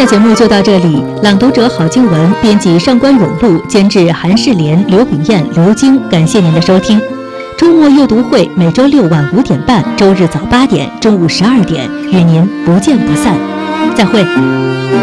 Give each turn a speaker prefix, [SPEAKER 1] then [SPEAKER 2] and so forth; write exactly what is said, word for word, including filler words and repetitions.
[SPEAKER 1] 的节目就到这里，朗读者郝静文，编辑上官永路，监制韩世莲、刘炳燕、刘晶。感谢您的收听。周末阅读会每周六晚五点半，周日早八点，中午十二点，与您不见不散。再会。